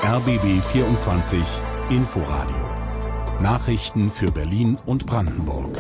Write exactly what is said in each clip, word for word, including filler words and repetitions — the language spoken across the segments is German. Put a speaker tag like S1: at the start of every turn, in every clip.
S1: R B B vierundzwanzig Inforadio. Nachrichten für Berlin und Brandenburg.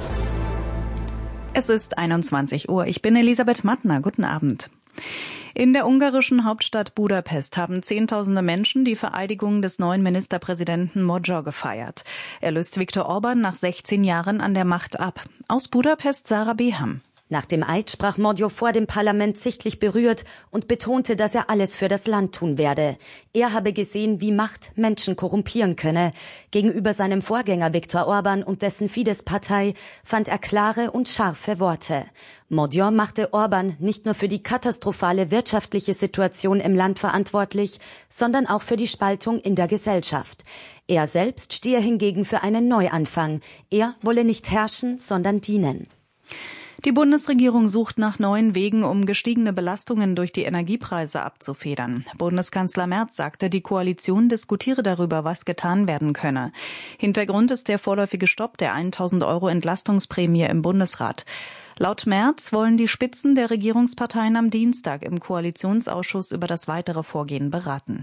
S2: Es ist einundzwanzig Uhr. Ich bin Elisabeth Mattner. Guten Abend. In der ungarischen Hauptstadt Budapest haben Zehntausende Menschen die Vereidigung des neuen Ministerpräsidenten Magyar gefeiert. Er löst Viktor Orban nach sechzehn Jahren an der Macht ab. Aus Budapest Sarah Beham.
S3: Nach dem Eid sprach Magyar vor dem Parlament sichtlich berührt und betonte, dass er alles für das Land tun werde. Er habe gesehen, wie Macht Menschen korrumpieren könne. Gegenüber seinem Vorgänger Viktor Orban und dessen Fidesz-Partei fand er klare und scharfe Worte. Magyar machte Orban nicht nur für die katastrophale wirtschaftliche Situation im Land verantwortlich, sondern auch für die Spaltung in der Gesellschaft. Er selbst stehe hingegen für einen Neuanfang. Er wolle nicht herrschen, sondern dienen.
S2: Die Bundesregierung sucht nach neuen Wegen, um gestiegene Belastungen durch die Energiepreise abzufedern. Bundeskanzler Merz sagte, die Koalition diskutiere darüber, was getan werden könne. Hintergrund ist der vorläufige Stopp der tausend Euro Entlastungsprämie im Bundesrat. Laut Merz wollen die Spitzen der Regierungsparteien am Dienstag im Koalitionsausschuss über das weitere Vorgehen beraten.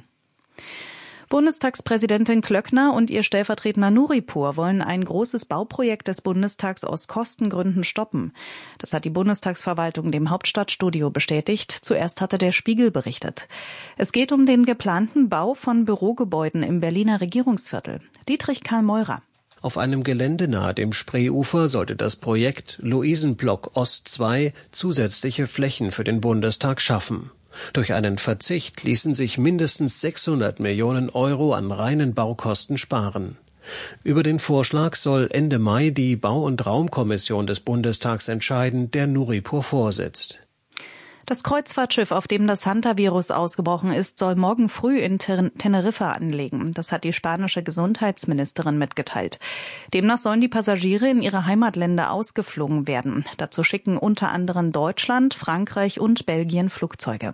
S2: Bundestagspräsidentin Klöckner und ihr Stellvertreter Nuripur wollen ein großes Bauprojekt des Bundestags aus Kostengründen stoppen. Das hat die Bundestagsverwaltung dem Hauptstadtstudio bestätigt. Zuerst hatte der Spiegel berichtet. Es geht um den geplanten Bau von Bürogebäuden im Berliner Regierungsviertel. Dietrich Karl Meurer.
S4: Auf einem Gelände nahe dem Spreeufer sollte das Projekt Luisenblock Ost zwei zusätzliche Flächen für den Bundestag schaffen. Durch einen Verzicht ließen sich mindestens sechshundert Millionen Euro an reinen Baukosten sparen. Über den Vorschlag soll Ende Mai die Bau- und Raumkommission des Bundestags entscheiden, der Nuripur vorsitzt.
S2: Das Kreuzfahrtschiff, auf dem das Hantavirus ausgebrochen ist, soll morgen früh in Teneriffa anlegen. Das hat die spanische Gesundheitsministerin mitgeteilt. Demnach sollen die Passagiere in ihre Heimatländer ausgeflogen werden. Dazu schicken unter anderem Deutschland, Frankreich und Belgien Flugzeuge.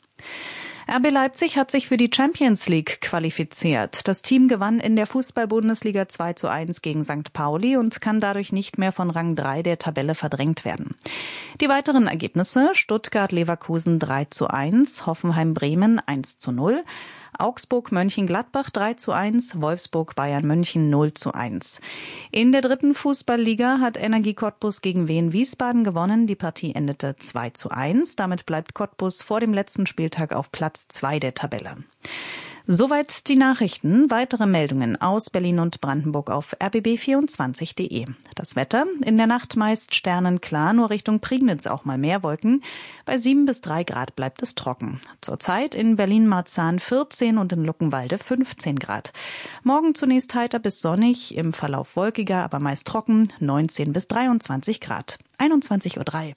S2: R B Leipzig hat sich für die Champions League qualifiziert. Das Team gewann in der Fußball-Bundesliga zwei zu eins gegen Sankt Pauli und kann dadurch nicht mehr von Rang drei der Tabelle verdrängt werden. Die weiteren Ergebnisse: Stuttgart-Leverkusen drei zu eins, Hoffenheim-Bremen eins zu null, Augsburg-Mönchengladbach drei zu eins, Wolfsburg-Bayern München null zu eins. In der dritten Fußballliga hat Energie Cottbus gegen Wien Wiesbaden gewonnen. Die Partie endete zwei zu eins. Damit bleibt Cottbus vor dem letzten Spieltag auf Platz zwei der Tabelle. Soweit die Nachrichten. Weitere Meldungen aus Berlin und Brandenburg auf r b b vierundzwanzig punkt de. Das Wetter: in der Nacht meist sternenklar, nur Richtung Prignitz auch mal mehr Wolken. Bei sieben bis drei Grad bleibt es trocken. Zurzeit in Berlin-Marzahn vierzehn und in Luckenwalde fünfzehn Grad. Morgen zunächst heiter bis sonnig, im Verlauf wolkiger, aber meist trocken, neunzehn bis dreiundzwanzig Grad. einundzwanzig Uhr drei.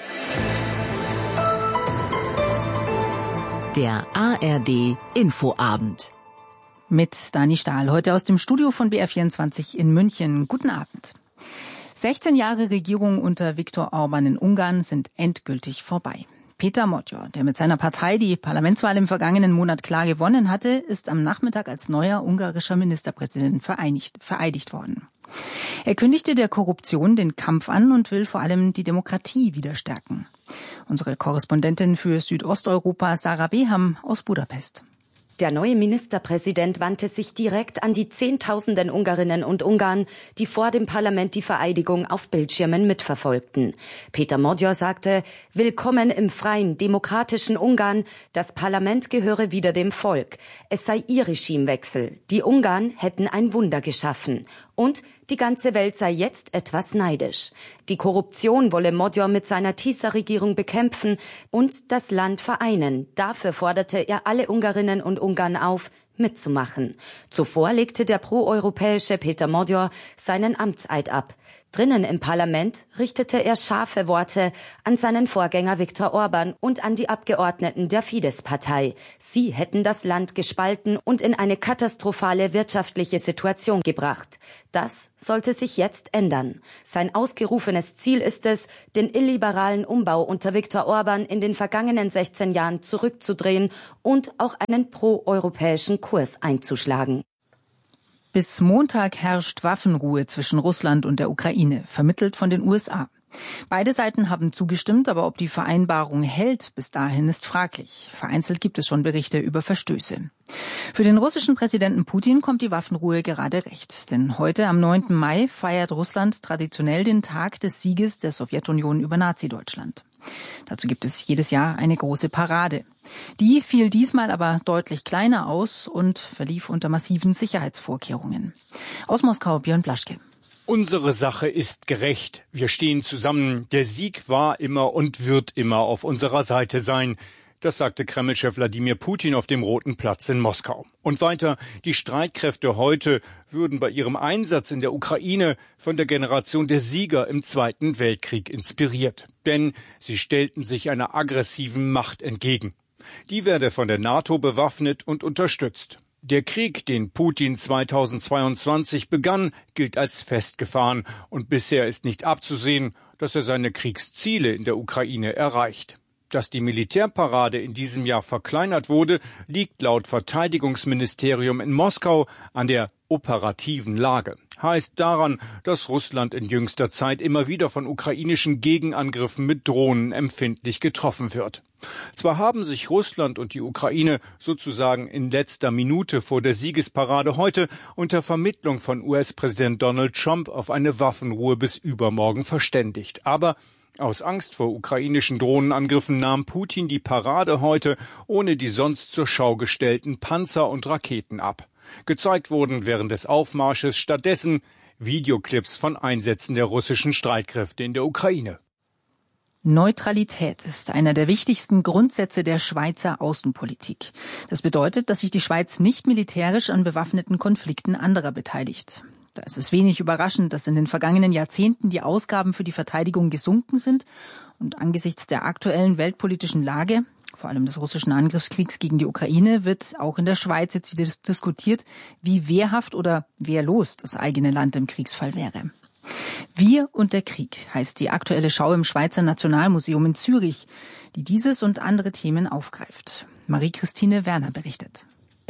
S5: Der A R D Infoabend.
S6: Mit Dani Stahl, heute aus dem Studio von B R vierundzwanzig in München. Guten Abend. sechzehn Jahre Regierung unter Viktor Orban in Ungarn sind endgültig vorbei. Peter Magyar, der mit seiner Partei die Parlamentswahl im vergangenen Monat klar gewonnen hatte, ist am Nachmittag als neuer ungarischer Ministerpräsident vereinigt, vereidigt worden. Er kündigte der Korruption den Kampf an und will vor allem die Demokratie wieder stärken. Unsere Korrespondentin für Südosteuropa Sarah Beham aus Budapest.
S3: Der neue Ministerpräsident wandte sich direkt an die Zehntausenden Ungarinnen und Ungarn, die vor dem Parlament die Vereidigung auf Bildschirmen mitverfolgten. Peter Magyar sagte: Willkommen im freien, demokratischen Ungarn. Das Parlament gehöre wieder dem Volk. Es sei ihr Regimewechsel. Die Ungarn hätten ein Wunder geschaffen. Und die ganze Welt sei jetzt etwas neidisch. Die Korruption wolle Magyar mit seiner Tisza-Regierung bekämpfen und das Land vereinen. Dafür forderte er alle Ungarinnen und Ungarn auf, mitzumachen. Zuvor legte der proeuropäische Peter Magyar seinen Amtseid ab. Drinnen im Parlament richtete er scharfe Worte an seinen Vorgänger Viktor Orban und an die Abgeordneten der Fidesz-Partei. Sie hätten das Land gespalten und in eine katastrophale wirtschaftliche Situation gebracht. Das sollte sich jetzt ändern. Sein ausgerufenes Ziel ist es, den illiberalen Umbau unter Viktor Orban in den vergangenen sechzehn Jahren zurückzudrehen und auch einen proeuropäischen Kurs einzuschlagen.
S6: Bis Montag herrscht Waffenruhe zwischen Russland und der Ukraine, vermittelt von den U S A. Beide Seiten haben zugestimmt, aber ob die Vereinbarung hält, bis dahin ist fraglich. Vereinzelt gibt es schon Berichte über Verstöße. Für den russischen Präsidenten Putin kommt die Waffenruhe gerade recht. Denn heute, am neunten Mai, feiert Russland traditionell den Tag des Sieges der Sowjetunion über Nazi-Deutschland. Dazu gibt es jedes Jahr eine große Parade. Die fiel diesmal aber deutlich kleiner aus und verlief unter massiven Sicherheitsvorkehrungen. Aus Moskau, Björn Blaschke.
S7: Unsere Sache ist gerecht. Wir stehen zusammen. Der Sieg war immer und wird immer auf unserer Seite sein. Das sagte Kreml-Chef Wladimir Putin auf dem Roten Platz in Moskau. Und weiter, die Streitkräfte heute würden bei ihrem Einsatz in der Ukraine von der Generation der Sieger im Zweiten Weltkrieg inspiriert. Denn sie stellten sich einer aggressiven Macht entgegen. Die werde von der NATO bewaffnet und unterstützt. Der Krieg, den Putin zweitausendzweiundzwanzig begann, gilt als festgefahren und bisher ist nicht abzusehen, dass er seine Kriegsziele in der Ukraine erreicht. Dass die Militärparade in diesem Jahr verkleinert wurde, liegt laut Verteidigungsministerium in Moskau an der operativen Lage. Heißt daran, dass Russland in jüngster Zeit immer wieder von ukrainischen Gegenangriffen mit Drohnen empfindlich getroffen wird. Zwar haben sich Russland und die Ukraine sozusagen in letzter Minute vor der Siegesparade heute unter Vermittlung von U S-Präsident Donald Trump auf eine Waffenruhe bis übermorgen verständigt. Aber aus Angst vor ukrainischen Drohnenangriffen nahm Putin die Parade heute ohne die sonst zur Schau gestellten Panzer und Raketen ab. Gezeigt wurden während des Aufmarsches stattdessen Videoclips von Einsätzen der russischen Streitkräfte in der Ukraine.
S6: Neutralität ist einer der wichtigsten Grundsätze der Schweizer Außenpolitik. Das bedeutet, dass sich die Schweiz nicht militärisch an bewaffneten Konflikten anderer beteiligt. Da ist es wenig überraschend, dass in den vergangenen Jahrzehnten die Ausgaben für die Verteidigung gesunken sind und angesichts der aktuellen weltpolitischen Lage, vor allem des russischen Angriffskriegs gegen die Ukraine, wird auch in der Schweiz jetzt wieder diskutiert, wie wehrhaft oder wehrlos das eigene Land im Kriegsfall wäre. Wir und der Krieg heißt die aktuelle Schau im Schweizer Nationalmuseum in Zürich, die dieses und andere Themen aufgreift. Marie-Christine Werner berichtet.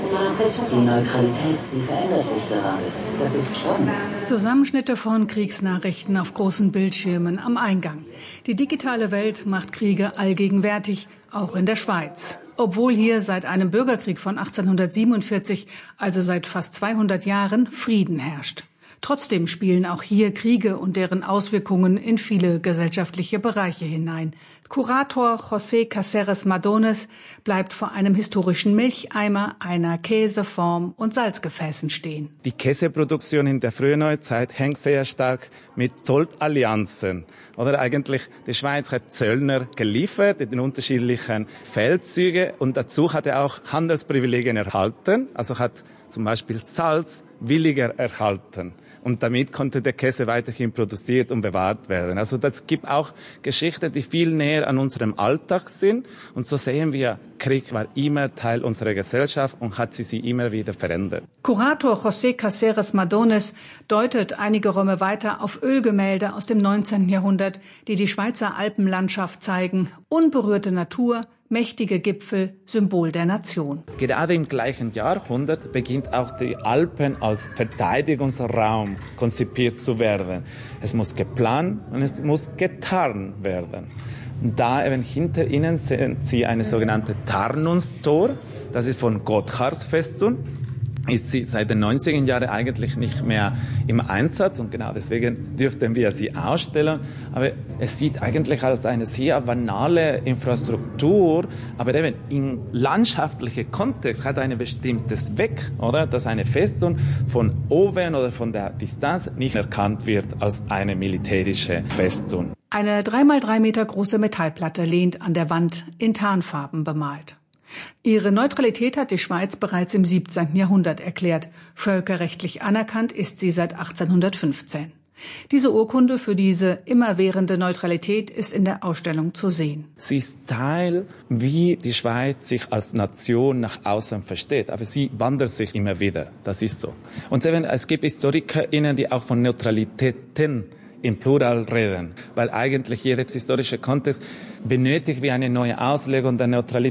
S8: Die Neutralität, sie verändert sich gerade. Das ist spannend.
S9: Zusammenschnitte von Kriegsnachrichten auf großen Bildschirmen am Eingang. Die digitale Welt macht Kriege allgegenwärtig, auch in der Schweiz. Obwohl hier seit einem Bürgerkrieg von achtzehnhundertsiebenundvierzig, also seit fast zweihundert Jahren, Frieden herrscht. Trotzdem spielen auch hier Kriege und deren Auswirkungen in viele gesellschaftliche Bereiche hinein. Kurator José Caceres Madones bleibt vor einem historischen Milcheimer, einer Käseform und Salzgefäßen stehen.
S10: Die Käseproduktion in der frühen Neuzeit hängt sehr stark mit Zollallianzen. Oder eigentlich, die Schweiz hat Zöllner geliefert in den unterschiedlichen Feldzügen und dazu hat er auch Handelsprivilegien erhalten, also hat zum Beispiel Salz billiger erhalten. Und damit konnte der Käse weiterhin produziert und bewahrt werden. Also das gibt auch Geschichten, die viel näher an unserem Alltag sind. Und so sehen wir, Krieg war immer Teil unserer Gesellschaft und hat sie, sie immer wieder verändert.
S9: Kurator José Caceres Madones deutet einige Räume weiter auf Ölgemälde aus dem neunzehnten Jahrhundert, die die Schweizer Alpenlandschaft zeigen. Unberührte Natur, mächtige Gipfel, Symbol der Nation.
S10: Gerade im gleichen Jahrhundert beginnt auch die Alpen als Verteidigungsraum konzipiert zu werden. Es muss geplant und es muss getarnt werden. Und da eben hinter ihnen sehen Sie eine sogenannte Tarnungstor. Das ist von Gotthards Festung. Ist sie seit den neunziger Jahren eigentlich nicht mehr im Einsatz und genau deswegen dürften wir sie ausstellen. Aber es sieht eigentlich als eine sehr banale Infrastruktur, aber eben im landschaftlichen Kontext hat eine bestimmtes Zweck, oder? Dass eine Festung von oben oder von der Distanz nicht erkannt wird als eine militärische Festung.
S9: Eine drei mal drei Meter große Metallplatte lehnt an der Wand, in Tarnfarben bemalt. Ihre Neutralität hat die Schweiz bereits im siebzehnten Jahrhundert erklärt. Völkerrechtlich anerkannt ist sie seit achtzehnhundertfünfzehn. Diese Urkunde für diese immerwährende Neutralität ist in der Ausstellung zu sehen.
S10: Sie ist Teil, wie die Schweiz sich als Nation nach außen versteht. Aber sie wandert sich immer wieder. Das ist so. Und es gibt HistorikerInnen, die auch von Neutralitäten im Plural reden, weil eigentlich jeder historische Kontext benötigt wie eine neue Auslegung der Neutralität.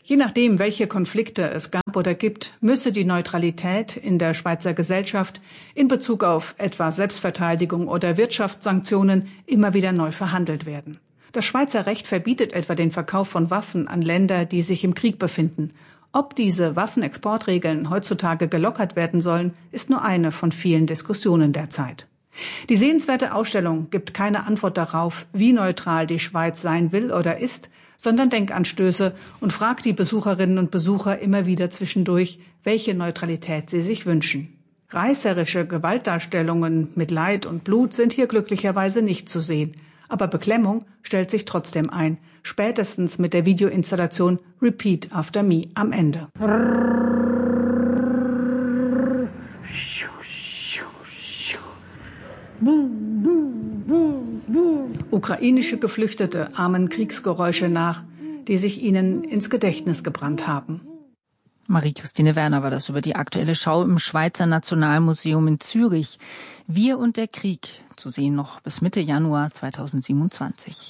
S9: Je nachdem, welche Konflikte es gab oder gibt, müsse die Neutralität in der Schweizer Gesellschaft in Bezug auf etwa Selbstverteidigung oder Wirtschaftssanktionen immer wieder neu verhandelt werden. Das Schweizer Recht verbietet etwa den Verkauf von Waffen an Länder, die sich im Krieg befinden. Ob diese Waffenexportregeln heutzutage gelockert werden sollen, ist nur eine von vielen Diskussionen derzeit. Die sehenswerte Ausstellung gibt keine Antwort darauf, wie neutral die Schweiz sein will oder ist, sondern Denkanstöße und fragt die Besucherinnen und Besucher immer wieder zwischendurch, welche Neutralität sie sich wünschen. Reißerische Gewaltdarstellungen mit Leid und Blut sind hier glücklicherweise nicht zu sehen. Aber Beklemmung stellt sich trotzdem ein, spätestens mit der Videoinstallation Repeat After Me am Ende. Ukrainische Geflüchtete ahmen Kriegsgeräusche nach, die sich ihnen ins Gedächtnis gebrannt haben.
S6: Marie-Christine Werner war das über die aktuelle Schau im Schweizer Nationalmuseum in Zürich. Wir und der Krieg, zu sehen noch bis Mitte Januar zweitausendsiebenundzwanzig.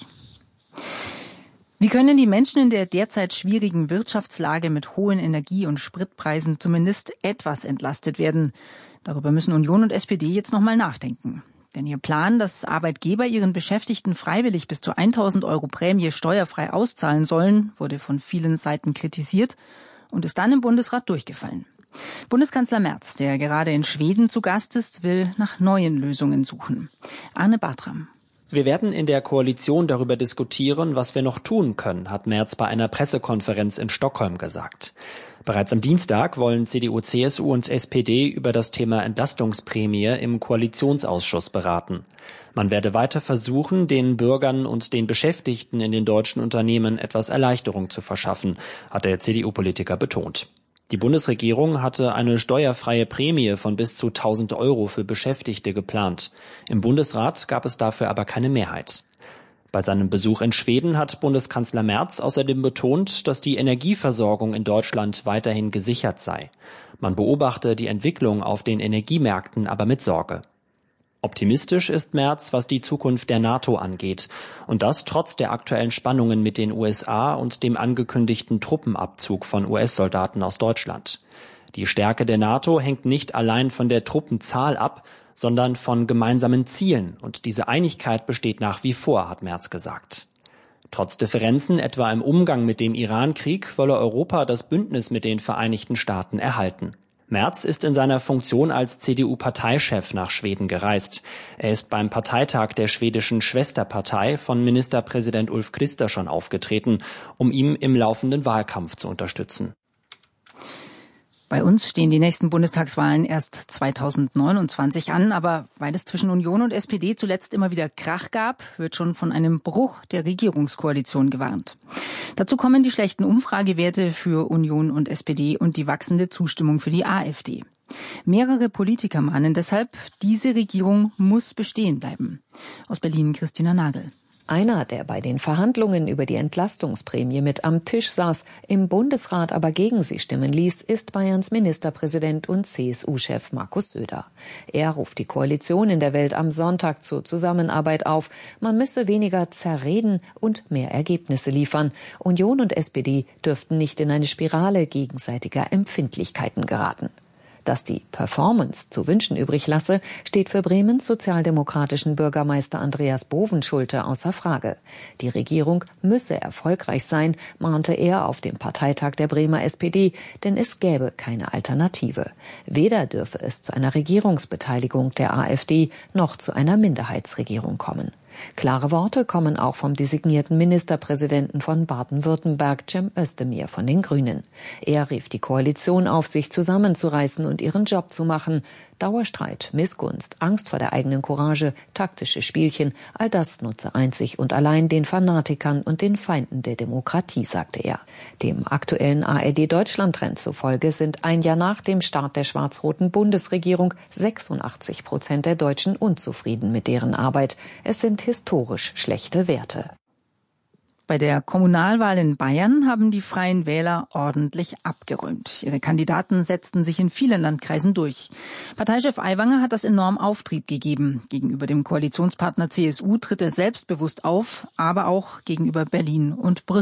S6: Wie können die Menschen in der derzeit schwierigen Wirtschaftslage mit hohen Energie- und Spritpreisen zumindest etwas entlastet werden? Darüber müssen Union und S P D jetzt noch mal nachdenken. Denn ihr Plan, dass Arbeitgeber ihren Beschäftigten freiwillig bis zu tausend Euro Prämie steuerfrei auszahlen sollen, wurde von vielen Seiten kritisiert und ist dann im Bundesrat durchgefallen. Bundeskanzler Merz, der gerade in Schweden zu Gast ist, will nach neuen Lösungen suchen. Arne Bartram.
S11: Wir werden in der Koalition darüber diskutieren, was wir noch tun können, hat Merz bei einer Pressekonferenz in Stockholm gesagt. Bereits am Dienstag wollen C D U, C S U und S P D über das Thema Entlastungsprämie im Koalitionsausschuss beraten. Man werde weiter versuchen, den Bürgern und den Beschäftigten in den deutschen Unternehmen etwas Erleichterung zu verschaffen, hat der C D U-Politiker betont. Die Bundesregierung hatte eine steuerfreie Prämie von bis zu tausend Euro für Beschäftigte geplant. Im Bundesrat gab es dafür aber keine Mehrheit. Bei seinem Besuch in Schweden hat Bundeskanzler Merz außerdem betont, dass die Energieversorgung in Deutschland weiterhin gesichert sei. Man beobachte die Entwicklung auf den Energiemärkten aber mit Sorge. Optimistisch ist Merz, was die Zukunft der NATO angeht. Und das trotz der aktuellen Spannungen mit den U S A und dem angekündigten Truppenabzug von U S-Soldaten aus Deutschland. Die Stärke der NATO hängt nicht allein von der Truppenzahl ab, sondern von gemeinsamen Zielen. Und diese Einigkeit besteht nach wie vor, hat Merz gesagt. Trotz Differenzen, etwa im Umgang mit dem Iran-Krieg, wolle Europa das Bündnis mit den Vereinigten Staaten erhalten. Merz ist in seiner Funktion als C D U-Parteichef nach Schweden gereist. Er ist beim Parteitag der schwedischen Schwesterpartei von Ministerpräsident Ulf Kristersson aufgetreten, um ihn im laufenden Wahlkampf zu unterstützen.
S6: Bei uns stehen die nächsten Bundestagswahlen erst zweitausendneunundzwanzig an, aber weil es zwischen Union und S P D zuletzt immer wieder Krach gab, wird schon von einem Bruch der Regierungskoalition gewarnt. Dazu kommen die schlechten Umfragewerte für Union und S P D und die wachsende Zustimmung für die AfD. Mehrere Politiker mahnen deshalb, diese Regierung muss bestehen bleiben. Aus Berlin Christina Nagel.
S12: Einer, der bei den Verhandlungen über die Entlastungsprämie mit am Tisch saß, im Bundesrat aber gegen sie stimmen ließ, ist Bayerns Ministerpräsident und C S U-Chef Markus Söder. Er ruft die Koalition in der Welt am Sonntag zur Zusammenarbeit auf. Man müsse weniger zerreden und mehr Ergebnisse liefern. Union und S P D dürften nicht in eine Spirale gegenseitiger Empfindlichkeiten geraten. Dass die Performance zu wünschen übrig lasse, steht für Bremens sozialdemokratischen Bürgermeister Andreas Bovenschulte außer Frage. Die Regierung müsse erfolgreich sein, mahnte er auf dem Parteitag der Bremer S P D, denn es gäbe keine Alternative. Weder dürfe es zu einer Regierungsbeteiligung der AfD noch zu einer Minderheitsregierung kommen. Klare Worte kommen auch vom designierten Ministerpräsidenten von Baden-Württemberg, Cem Özdemir von den Grünen. Er rief die Koalition auf, sich zusammenzureißen und ihren Job zu machen. Dauerstreit, Missgunst, Angst vor der eigenen Courage, taktische Spielchen, all das nutze einzig und allein den Fanatikern und den Feinden der Demokratie, sagte er. Dem aktuellen A R D-Deutschland-Trend zufolge sind ein Jahr nach dem Start der schwarz-roten Bundesregierung sechsundachtzig Prozent der Deutschen unzufrieden mit deren Arbeit. Es sind historisch schlechte Werte.
S6: Bei der Kommunalwahl in Bayern haben die Freien Wähler ordentlich abgeräumt. Ihre Kandidaten setzten sich in vielen Landkreisen durch. Parteichef Aiwanger hat das enorm Auftrieb gegeben. Gegenüber dem Koalitionspartner C S U tritt er selbstbewusst auf, aber auch gegenüber Berlin und Brüssel.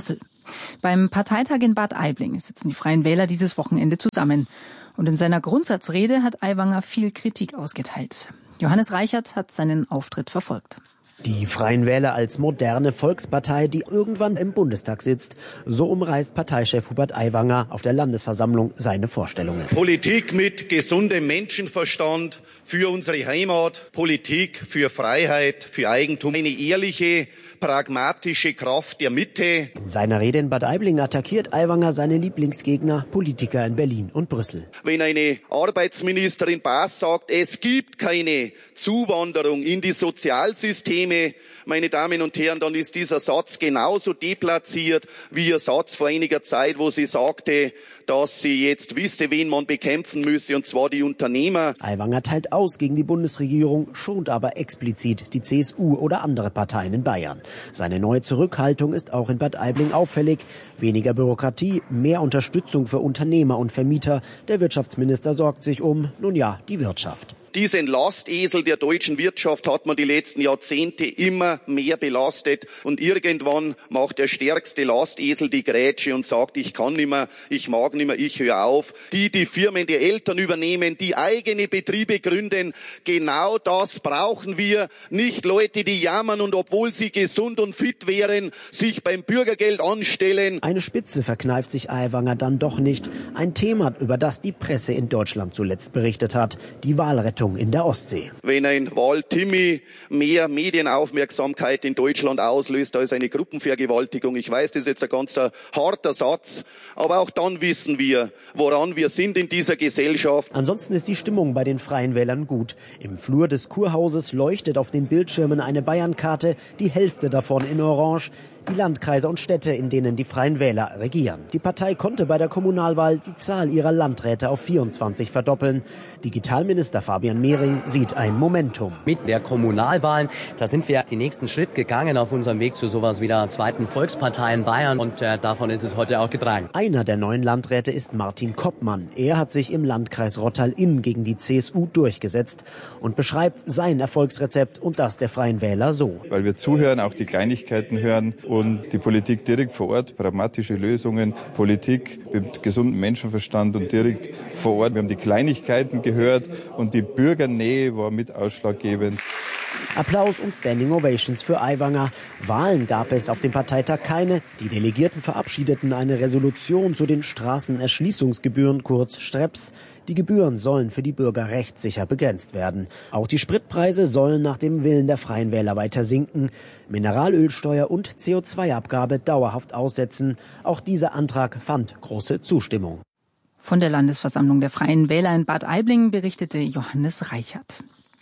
S6: Beim Parteitag in Bad Aibling sitzen die Freien Wähler dieses Wochenende zusammen. Und in seiner Grundsatzrede hat Aiwanger viel Kritik ausgeteilt. Johannes Reichert hat seinen Auftritt verfolgt.
S13: Die Freien Wähler als moderne Volkspartei, die irgendwann im Bundestag sitzt. So umreißt Parteichef Hubert Aiwanger auf der Landesversammlung seine Vorstellungen.
S14: Politik mit gesundem Menschenverstand für unsere Heimat. Politik für Freiheit, für Eigentum. Eine ehrliche, pragmatische Kraft der Mitte.
S13: In seiner Rede in Bad Aibling attackiert Aiwanger seine Lieblingsgegner, Politiker in Berlin und Brüssel.
S14: Wenn eine Arbeitsministerin Baas sagt, es gibt keine Zuwanderung in die Sozialsysteme, meine Damen und Herren, dann ist dieser Satz genauso deplatziert wie ihr Satz vor einiger Zeit, wo sie sagte, dass sie jetzt wisse, wen man bekämpfen müsse, und zwar die Unternehmer.
S13: Aiwanger teilt aus gegen die Bundesregierung, schont aber explizit die C S U oder andere Parteien in Bayern. Seine neue Zurückhaltung ist auch in Bad Aibling auffällig. Weniger Bürokratie, mehr Unterstützung für Unternehmer und Vermieter. Der Wirtschaftsminister sorgt sich um, nun ja, die Wirtschaft.
S14: Diesen Lastesel der deutschen Wirtschaft hat man die letzten Jahrzehnte immer mehr belastet. Und irgendwann macht der stärkste Lastesel die Grätsche und sagt, ich kann nicht mehr, ich mag nicht mehr, ich höre auf. Die die Firmen der Eltern übernehmen, die eigene Betriebe gründen, genau das brauchen wir. Nicht Leute, die jammern und obwohl sie gesund und fit wären, sich beim Bürgergeld anstellen.
S13: Eine Spitze verkneift sich Aiwanger dann doch nicht. Ein Thema, über das die Presse in Deutschland zuletzt berichtet hat. Die Wahlrettung in der Ostsee.
S14: Wenn ein Wahltimmi mehr Medienaufmerksamkeit in Deutschland auslöst als eine Gruppenvergewaltigung, ich weiß, das ist jetzt ein ganz harter Satz, aber auch dann wissen wir, woran wir sind in dieser Gesellschaft.
S13: Ansonsten ist die Stimmung bei den Freien Wählern gut. Im Flur des Kurhauses leuchtet auf den Bildschirmen eine Bayernkarte, die Hälfte davon in Orange. Die Landkreise und Städte, in denen die Freien Wähler regieren. Die Partei konnte bei der Kommunalwahl die Zahl ihrer Landräte auf vierundzwanzig verdoppeln. Digitalminister Fabian Mehring sieht ein Momentum.
S15: Mit der Kommunalwahl, da sind wir den nächsten Schritt gegangen auf unserem Weg zu sowas wie der zweiten Volkspartei in Bayern, und äh, davon ist es heute auch getragen.
S13: Einer der neuen Landräte ist Martin Koppmann. Er hat sich im Landkreis Rottal-Inn gegen die C S U durchgesetzt und beschreibt sein Erfolgsrezept und das der Freien Wähler so.
S16: Weil wir zuhören, auch die Kleinigkeiten hören und die Politik direkt vor Ort, pragmatische Lösungen, Politik mit gesundem Menschenverstand und direkt vor Ort. Wir haben die Kleinigkeiten gehört und die Bürgernähe war mit ausschlaggebend.
S13: Applaus und Standing Ovations für Aiwanger. Wahlen gab es auf dem Parteitag keine. Die Delegierten verabschiedeten eine Resolution zu den Straßenerschließungsgebühren, kurz Streps. Die Gebühren sollen für die Bürger rechtssicher begrenzt werden. Auch die Spritpreise sollen nach dem Willen der Freien Wähler weiter sinken. Mineralölsteuer und C O zwei Abgabe dauerhaft aussetzen. Auch dieser Antrag fand große Zustimmung.
S6: Von der Landesversammlung der Freien Wähler in Bad Aibling berichtete Johannes Reichert.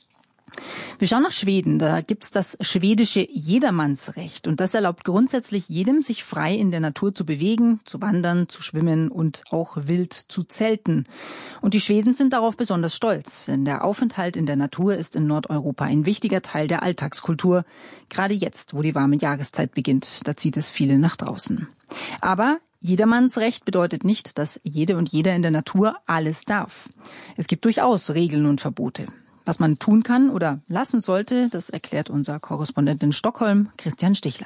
S6: Wir schauen nach Schweden. Da gibt's das schwedische Jedermannsrecht. Und das erlaubt grundsätzlich jedem, sich frei in der Natur zu bewegen, zu wandern, zu schwimmen und auch wild zu zelten. Und die Schweden sind darauf besonders stolz. Denn der Aufenthalt in der Natur ist in Nordeuropa ein wichtiger Teil der Alltagskultur. Gerade jetzt, wo die warme Jahreszeit beginnt, da zieht es viele nach draußen. Aber Jedermannsrecht bedeutet nicht, dass jede und jeder in der Natur alles darf. Es gibt durchaus Regeln und Verbote. Was man tun kann oder lassen sollte, das erklärt unser Korrespondent in Stockholm, Christian Stichler.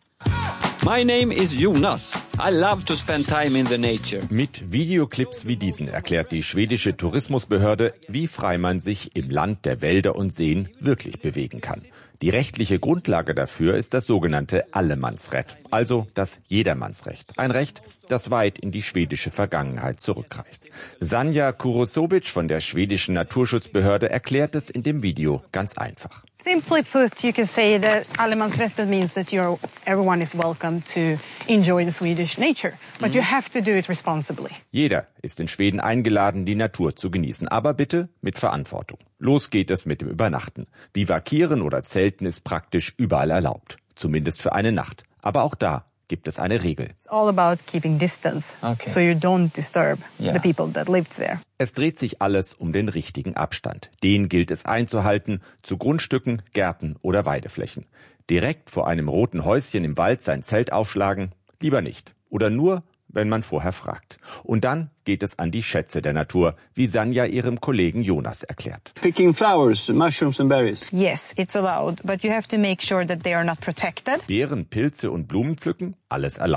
S17: My name is Jonas. I love to spend time in the nature.
S18: Mit Videoclips wie diesen erklärt die schwedische Tourismusbehörde, wie frei man sich im Land der Wälder und Seen wirklich bewegen kann. Die rechtliche Grundlage dafür ist das sogenannte Allemannsrecht, also das Jedermannsrecht. Ein Recht, das weit in die schwedische Vergangenheit zurückreicht. Sanja Kurosowicz von der schwedischen Naturschutzbehörde erklärt es in dem Video ganz einfach.
S19: Simply put, you can say that Allemansrätten means that you're, everyone is welcome to enjoy the Swedish nature, but you have to do it responsibly.
S18: Jeder ist in Schweden eingeladen, die Natur zu genießen, aber bitte mit Verantwortung. Los geht es mit dem Übernachten. Bivakieren oder Zelten ist praktisch überall erlaubt, zumindest für eine Nacht. Aber auch da gibt es eine Regel.
S19: It's all about keeping distance, okay. So you don't disturb yeah. the people that live there.
S18: Es dreht sich alles um den richtigen Abstand. Den gilt es einzuhalten zu Grundstücken, Gärten oder Weideflächen. Direkt vor einem roten Häuschen im Wald sein Zelt aufschlagen? Lieber nicht. Oder nur, wenn man vorher fragt. Und dann geht es an die Schätze der Natur, wie Sanja ihrem Kollegen Jonas erklärt.
S17: Picking flowers, mushrooms and berries.
S19: Yes, it's allowed, but you have to make sure that they are not protected.
S18: Beeren, Pilze und Blumen pflücken? Alles erlaubt.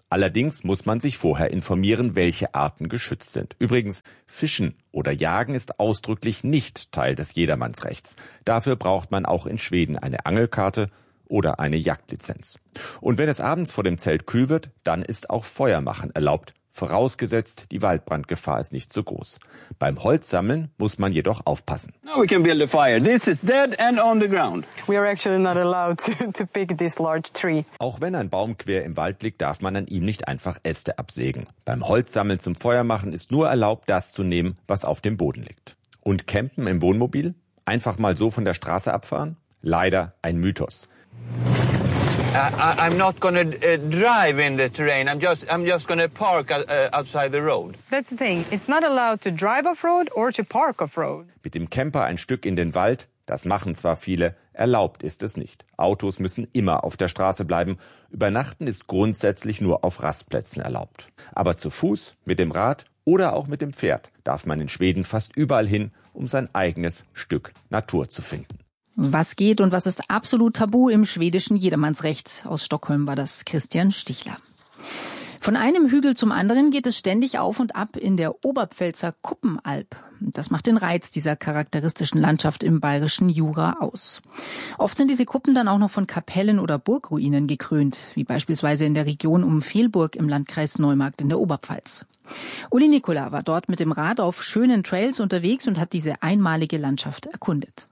S18: Allerdings muss man sich vorher informieren, welche Arten geschützt sind. Übrigens, Fischen oder Jagen ist ausdrücklich nicht Teil des Jedermannsrechts. Dafür braucht man auch in Schweden eine Angelkarte oder eine Jagdlizenz. Und wenn es abends vor dem Zelt kühl wird, dann ist auch Feuermachen erlaubt. Vorausgesetzt, die Waldbrandgefahr ist nicht so groß. Beim Holzsammeln muss man jedoch aufpassen.
S20: Now we can build a fire. This is dead and on the ground.
S19: We are actually not allowed to, to pick this large tree.
S18: Auch wenn ein Baum quer im Wald liegt, darf man an ihm nicht einfach Äste absägen. Beim Holzsammeln zum Feuermachen ist nur erlaubt, das zu nehmen, was auf dem Boden liegt. Und campen im Wohnmobil? Einfach mal so von der Straße abfahren? Leider ein Mythos.
S20: I, I'm not going to uh, drive in the terrain. I'm just, I'm just going to park uh, outside the road.
S19: That's the thing. It's not allowed to drive off-road or to park off-road.
S18: Mit dem Camper ein Stück in den Wald, das machen zwar viele, erlaubt ist es nicht. Autos müssen immer auf der Straße bleiben. Übernachten ist grundsätzlich nur auf Rastplätzen erlaubt. Aber zu Fuß, mit dem Rad oder auch mit dem Pferd darf man in Schweden fast überall hin, um sein eigenes Stück Natur zu finden.
S6: Was geht und was ist absolut tabu im schwedischen Jedermannsrecht? Aus Stockholm war das Christian Stichler. Von einem Hügel zum anderen geht es ständig auf und ab in der Oberpfälzer Kuppenalb. Das macht den Reiz dieser charakteristischen Landschaft im bayerischen Jura aus. Oft sind diese Kuppen dann auch noch von Kapellen oder Burgruinen gekrönt, wie beispielsweise in der Region um Fehlburg im Landkreis Neumarkt in der Oberpfalz. Uli Nikola war dort mit dem Rad auf schönen Trails unterwegs und hat diese einmalige Landschaft erkundet.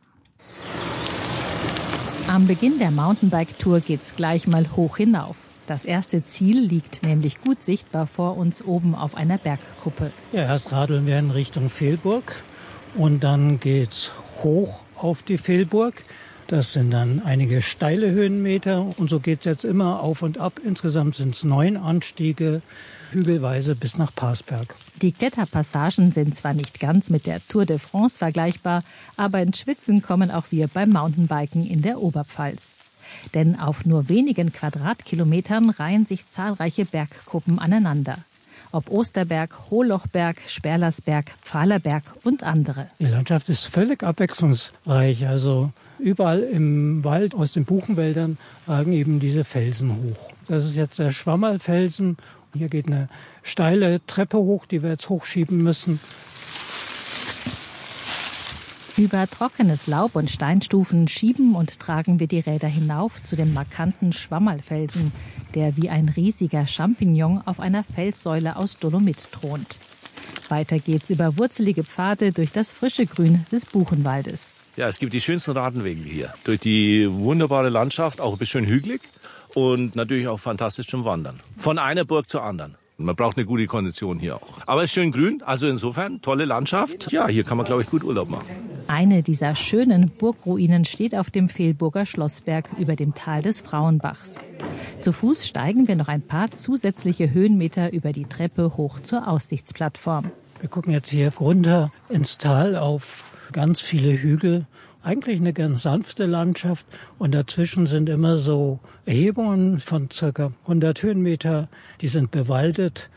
S21: Am Beginn der Mountainbike-Tour geht's gleich mal hoch hinauf. Das erste Ziel liegt nämlich gut sichtbar vor uns oben auf einer Bergkuppe.
S22: Ja, erst radeln wir in Richtung Fehlburg und dann geht's hoch auf die Fehlburg. Das sind dann einige steile Höhenmeter und so geht's jetzt immer auf und ab. Insgesamt sind es neun Anstiege, hügelweise bis nach Parsberg.
S21: Die Kletterpassagen sind zwar nicht ganz mit der Tour de France vergleichbar, aber ins Schwitzen kommen auch wir beim Mountainbiken in der Oberpfalz. Denn auf nur wenigen Quadratkilometern reihen sich zahlreiche Bergkuppen aneinander. Ob Osterberg, Hohlochberg, Sperlersberg, Pfahlerberg und andere.
S22: Die Landschaft ist völlig abwechslungsreich. Also überall im Wald, aus den Buchenwäldern, ragen eben diese Felsen hoch. Das ist jetzt der Schwammerlfelsen. Hier geht eine steile Treppe hoch, die wir jetzt hochschieben müssen.
S21: Über trockenes Laub und Steinstufen schieben und tragen wir die Räder hinauf zu dem markanten Schwammerlfelsen, der wie ein riesiger Champignon auf einer Felssäule aus Dolomit thront. Weiter geht's über wurzelige Pfade durch das frische Grün des Buchenwaldes.
S23: Ja, es gibt die schönsten Radwege hier. Durch die wunderbare Landschaft, auch ein bisschen hügelig und natürlich auch fantastisch zum Wandern. Von einer Burg zur anderen. Man braucht eine gute Kondition hier auch. Aber es ist schön grün, also insofern tolle Landschaft. Ja, hier kann man, glaube ich, gut Urlaub machen.
S21: Eine dieser schönen Burgruinen steht auf dem Fehlburger Schlossberg über dem Tal des Frauenbachs. Zu Fuß steigen wir noch ein paar zusätzliche Höhenmeter über die Treppe hoch zur Aussichtsplattform.
S22: Wir gucken jetzt hier runter ins Tal auf ganz viele Hügel. Eigentlich eine ganz sanfte Landschaft und dazwischen sind immer so Erhebungen von circa hundert Höhenmeter, die sind bewaldet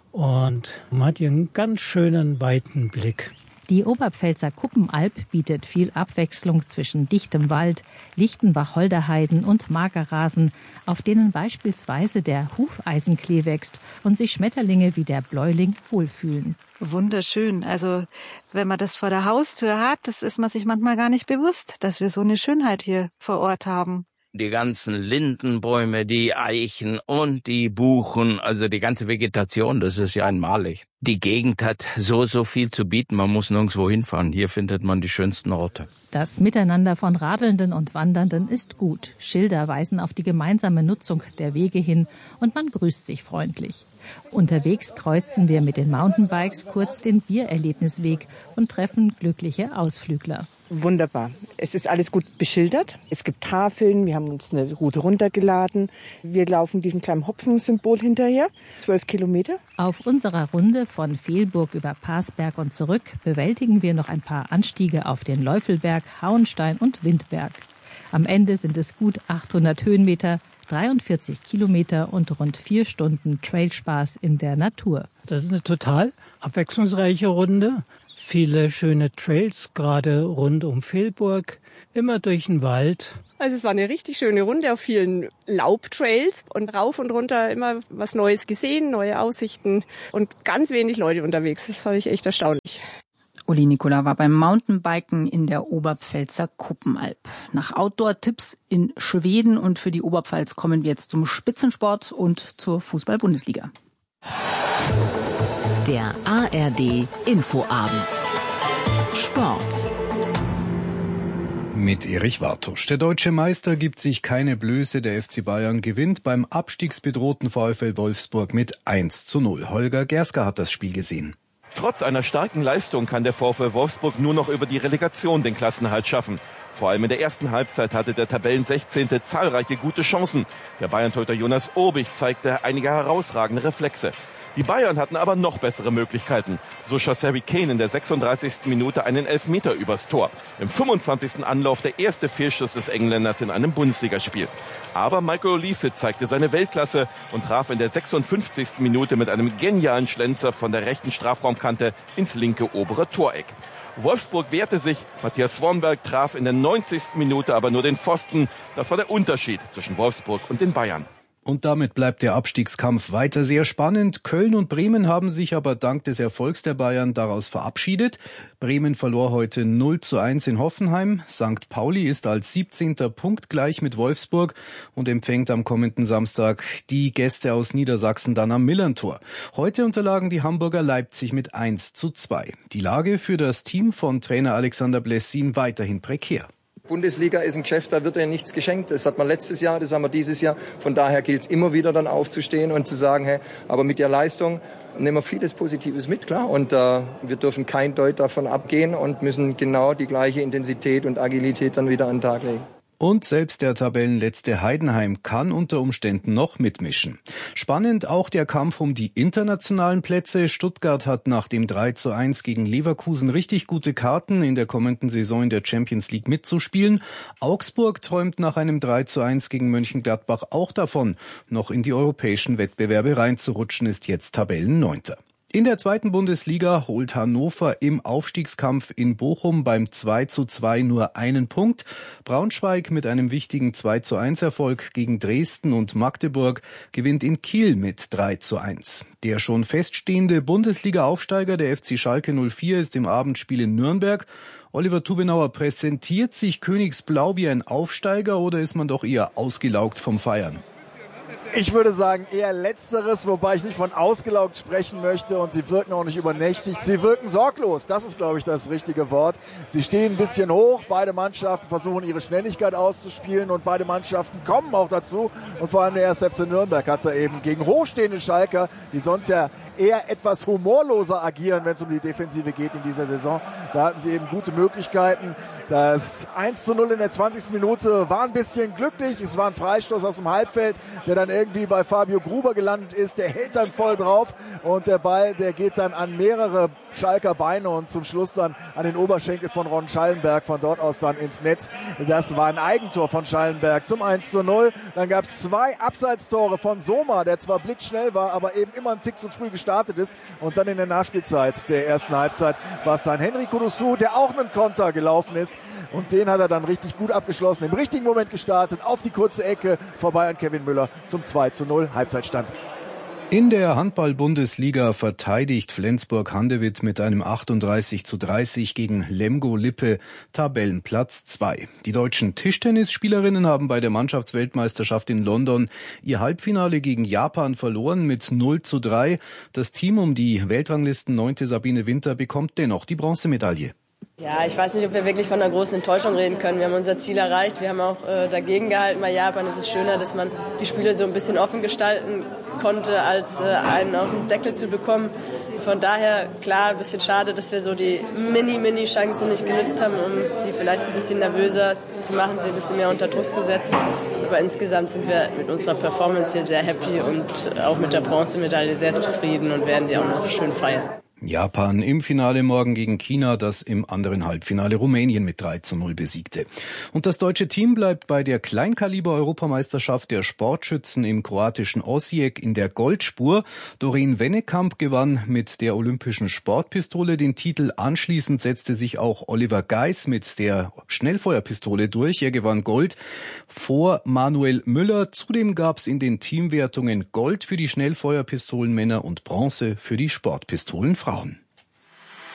S22: und man hat hier einen ganz schönen weiten Blick.
S21: Die Oberpfälzer Kuppenalb bietet viel Abwechslung zwischen dichtem Wald, lichten Wacholderheiden und Magerrasen, auf denen beispielsweise der Hufeisenklee wächst und sich Schmetterlinge wie der Bläuling wohlfühlen.
S24: Wunderschön. Also wenn man das vor der Haustür hat, das ist man sich manchmal gar nicht bewusst, dass wir so eine Schönheit hier vor Ort haben.
S25: Die ganzen Lindenbäume, die Eichen und die Buchen, also die ganze Vegetation, das ist ja einmalig. Die Gegend hat so, so viel zu bieten, man muss nirgendwo hinfahren. Hier findet man die schönsten Orte.
S21: Das Miteinander von Radelnden und Wandernden ist gut. Schilder weisen auf die gemeinsame Nutzung der Wege hin und man grüßt sich freundlich. Unterwegs kreuzten wir mit den Mountainbikes kurz den Biererlebnisweg und treffen glückliche Ausflügler.
S26: Wunderbar. Es ist alles gut beschildert. Es gibt Tafeln. Wir haben uns eine Route runtergeladen. Wir laufen diesem kleinen Hopfensymbol hinterher. Zwölf Kilometer.
S21: Auf unserer Runde von Fehlburg über Parsberg und zurück bewältigen wir noch ein paar Anstiege auf den Läufelberg, Hauenstein und Windberg. Am Ende sind es gut achthundert Höhenmeter, dreiundvierzig Kilometer und rund vier Stunden Trailspaß in der Natur.
S22: Das ist eine total abwechslungsreiche Runde. viele schöne Trails, gerade rund um Vilburg, immer durch den Wald.
S1: Also es war eine richtig schöne Runde auf vielen Laubtrails und rauf und runter immer was Neues gesehen, neue Aussichten und ganz wenig Leute unterwegs. Das fand ich echt erstaunlich.
S6: Uli Nicola war beim Mountainbiken in der Oberpfälzer Kuppenalp. Nach Outdoor-Tipps in Schweden und für die Oberpfalz kommen wir jetzt zum Spitzensport und zur Fußball-Bundesliga.
S2: Der A R D Infoabend. Sport.
S3: Mit Erich Wartusch. Der deutsche Meister gibt sich keine Blöße. Der F C Bayern gewinnt beim abstiegsbedrohten VfL Wolfsburg mit eins zu null. Holger Gersker hat das Spiel gesehen.
S4: Trotz einer starken Leistung kann der VfL Wolfsburg nur noch über die Relegation den Klassenerhalt schaffen. Vor allem in der ersten Halbzeit hatte der Tabellensechzehnte zahlreiche gute Chancen. Der Bayern-Torhüter Jonas Obich zeigte einige herausragende Reflexe. Die Bayern hatten aber noch bessere Möglichkeiten. So schoss Harry Kane in der sechsunddreißigsten Minute einen Elfmeter übers Tor. Im fünfundzwanzigsten Anlauf der erste Fehlschuss des Engländers in einem Bundesligaspiel. Aber Michael Olise zeigte seine Weltklasse und traf in der sechsundfünfzigsten Minute mit einem genialen Schlenzer von der rechten Strafraumkante ins linke obere Toreck. Wolfsburg wehrte sich, Matthias Swanberg traf in der neunzigsten Minute aber nur den Pfosten. Das war der Unterschied zwischen Wolfsburg und den Bayern.
S3: Und damit bleibt der Abstiegskampf weiter sehr spannend. Köln und Bremen haben sich aber dank des Erfolgs der Bayern daraus verabschiedet. Bremen verlor heute null zu eins in Hoffenheim. Sankt Pauli ist als siebzehnter punktgleich mit Wolfsburg und empfängt am kommenden Samstag die Gäste aus Niedersachsen dann am Millerntor. Heute unterlagen die Hamburger Leipzig mit eins zu zwei. Die Lage für das Team von Trainer Alexander Blessin weiterhin prekär.
S5: Bundesliga ist ein Geschäft, da wird ja nichts geschenkt. Das hat man letztes Jahr, das haben wir dieses Jahr. Von daher gilt es immer wieder dann aufzustehen und zu sagen, hey, aber mit der Leistung nehmen wir vieles Positives mit, klar. Und äh, wir dürfen kein Deut davon abgehen und müssen genau die gleiche Intensität und Agilität dann wieder an den Tag legen.
S3: Und selbst der Tabellenletzte Heidenheim kann unter Umständen noch mitmischen. Spannend auch der Kampf um die internationalen Plätze. Stuttgart hat nach dem drei zu eins gegen Leverkusen richtig gute Karten, in der kommenden Saison in der Champions League mitzuspielen. Augsburg träumt nach einem drei zu eins gegen Mönchengladbach auch davon, noch in die europäischen Wettbewerbe reinzurutschen, ist jetzt Tabellenneunter. In der zweiten Bundesliga holt Hannover im Aufstiegskampf in Bochum beim zwei zu zwei nur einen Punkt. Braunschweig mit einem wichtigen zwei zu eins Erfolg gegen Dresden und Magdeburg gewinnt in Kiel mit drei zu eins. Der schon feststehende Bundesliga-Aufsteiger, der F C Schalke null vier, ist im Abendspiel in Nürnberg. Oliver Tubenauer, präsentiert sich Königsblau wie ein Aufsteiger oder ist man doch eher ausgelaugt vom Feiern?
S7: Ich würde sagen eher Letzteres, wobei ich nicht von ausgelaugt sprechen möchte und sie wirken auch nicht übernächtig. Sie wirken sorglos, das ist, glaube ich, das richtige Wort. Sie stehen ein bisschen hoch, beide Mannschaften versuchen ihre Schnelligkeit auszuspielen und beide Mannschaften kommen auch dazu. Und vor allem der erste F C Nürnberg hat da eben gegen hochstehende Schalker, die sonst ja eher etwas humorloser agieren, wenn es um die Defensive geht in dieser Saison. Da hatten sie eben gute Möglichkeiten. Das eins zu null in der zwanzigsten Minute war ein bisschen glücklich. Es war ein Freistoß aus dem Halbfeld, der dann irgendwie bei Fabio Gruber gelandet ist. Der hält dann voll drauf und der Ball, der geht dann an mehrere Schalker Beine und zum Schluss dann an den Oberschenkel von Ron Schallenberg, von dort aus dann ins Netz. Das war ein Eigentor von Schallenberg zum eins zu null. Dann gab es zwei Abseitstore von Soma, der zwar blitzschnell war, aber eben immer einen Tick zu früh gestartet ist. Und dann in der Nachspielzeit der ersten Halbzeit war es dann Henry Kudusu, der auch einen Konter gelaufen ist. Und den hat er dann richtig gut abgeschlossen, im richtigen Moment gestartet, auf die kurze Ecke, vorbei an Kevin Müller zum zwei zu null Halbzeitstand.
S3: In der Handball-Bundesliga verteidigt Flensburg-Handewitt mit einem achtunddreißig zu dreißig gegen Lemgo-Lippe Tabellenplatz zwei. Die deutschen Tischtennisspielerinnen haben bei der Mannschaftsweltmeisterschaft in London ihr Halbfinale gegen Japan verloren mit null zu drei. Das Team um die Weltranglisten neunte Sabine Winter bekommt dennoch die Bronzemedaille.
S27: Ja, ich weiß nicht, ob wir wirklich von einer großen Enttäuschung reden können. Wir haben unser Ziel erreicht. Wir haben auch äh, dagegen gehalten bei Japan. Es ist schöner, dass man die Spiele so ein bisschen offen gestalten konnte, als äh, einen auf den Deckel zu bekommen. Von daher, klar, ein bisschen schade, dass wir so die Mini-Mini-Chancen nicht genutzt haben, um die vielleicht ein bisschen nervöser zu machen, sie ein bisschen mehr unter Druck zu setzen. Aber insgesamt sind wir mit unserer Performance hier sehr happy und auch mit der Bronzemedaille sehr zufrieden und werden die auch noch schön feiern.
S3: Japan im Finale morgen gegen China, das im anderen Halbfinale Rumänien mit drei zu null besiegte. Und das deutsche Team bleibt bei der Kleinkaliber-Europameisterschaft der Sportschützen im kroatischen Osijek in der Goldspur. Doreen Wennekamp gewann mit der olympischen Sportpistole den Titel. Anschließend setzte sich auch Oliver Geis mit der Schnellfeuerpistole durch. Er gewann Gold vor Manuel Müller. Zudem gab es in den Teamwertungen Gold für die Schnellfeuerpistolenmänner und Bronze für die Sportpistolenfrauen.